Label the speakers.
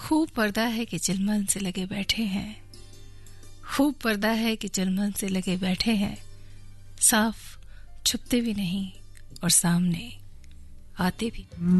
Speaker 1: खूब पर्दा है कि चिलमन से लगे बैठे हैं, खूब पर्दा है कि चिलमन से लगे बैठे हैं, साफ छुपते भी नहीं और सामने आते भी।